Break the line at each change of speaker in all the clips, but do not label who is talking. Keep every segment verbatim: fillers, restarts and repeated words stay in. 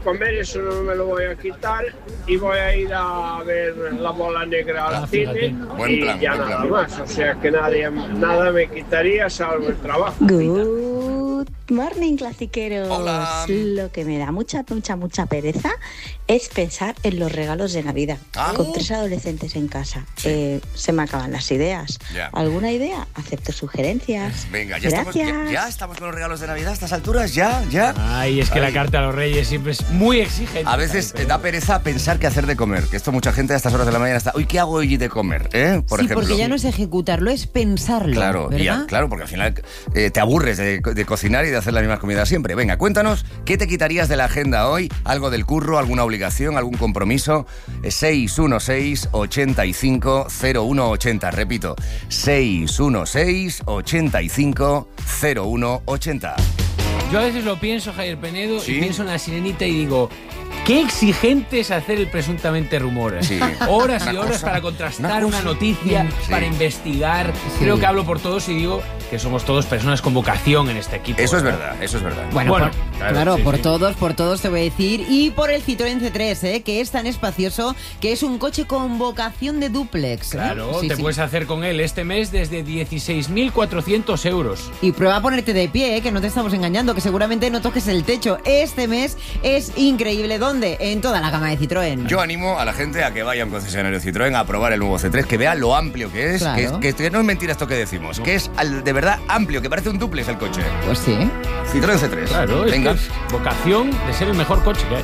Comer eso no me lo voy a quitar y voy a ir a ver La Bola Negra al
Ah,
cine
fíjate.
Buen
y
plan,
ya
buen
nada
plan.
más. O sea que nadie, nada me quitaría salvo el trabajo.
Good morning, clasiqueros.
Hola.
Lo que me da mucha, mucha, mucha pereza es pensar en los regalos de Navidad.
Ah.
Con tres adolescentes en casa,
Sí.
eh, se me acaban las ideas.
Ya.
¿Alguna idea? Acepto sugerencias.
Venga, ya estamos,
Gracias.
ya, ya estamos con los regalos de Navidad a estas alturas, ya, ya.
Ay, es que
Ay.
la carta a los reyes siempre es muy exigente.
A veces
Ay,
eh, da pereza pensar qué hacer de comer, que esto mucha gente a estas horas de la mañana está, uy, ¿qué hago hoy de comer? ¿Eh? Por
sí,
ejemplo.
porque ya no es ejecutarlo, es pensarlo.
Claro, y ya,
¿verdad?
claro, porque al final eh, te aburres de, de cocinar y de hacer las mismas comidas siempre. Venga, cuéntanos, ¿qué te quitarías de la agenda hoy? ¿Algo del curro, alguna obligación, algún compromiso? Eh, seis uno seis, ochenta y cinco, cero uno ochenta. Repito, seis uno seis, ochenta y cinco, cero uno ochenta.
Yo a veces lo pienso, Javier Penedo,
¿Sí?
y pienso en la sirenita y digo, qué exigente es hacer el presuntamente rumor.
Sí.
Horas
Una
y horas
cosa,
para contrastar
una
una,
cosa.
noticia,
Sí.
para investigar.
Sí.
Creo que hablo por todos y digo que somos todos personas con vocación en este equipo.
Eso es
¿verdad?
verdad, eso es verdad.
Bueno,
Bueno,
por,
claro,
claro,
sí,
por
sí.
todos, por todos te voy a decir. Y por el Citroën C tres, ¿eh? Que es tan espacioso que es un coche con vocación de dúplex. ¿eh?
Claro,
Sí,
te
sí.
puedes hacer con él este mes desde dieciséis mil cuatrocientos euros.
Y prueba a ponerte de pie, ¿eh? Que no te estamos engañando, que seguramente no toques el techo. Este mes es increíble. ¿Dónde? En toda la gama de Citroën.
Yo animo a la gente a que vaya a un concesionario Citroën a probar el nuevo C tres, que vea lo amplio que es,
Claro.
que, es- que no es mentira esto que decimos, que es al- de verdad amplio, que parece un duplex el coche.
Pues sí.
Citroën C tres.
Claro, es
Venga.
que es vocación de ser el mejor coche que hay.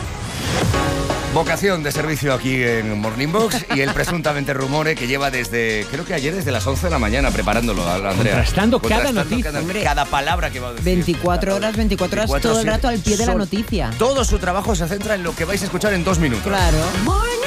Vocación de servicio aquí en Morning Box y el presuntamente rumore que lleva desde, creo que ayer desde las once de la mañana preparándolo, Andrea.
Contrastando cada noticia,
cada,
hombre.
cada palabra que va a decir.
veinticuatro horas, veinticuatro horas, todo el
siete.
rato al pie de la
Son-
noticia.
Todo su trabajo se centra en lo que vais a escuchar en dos minutos.
Claro.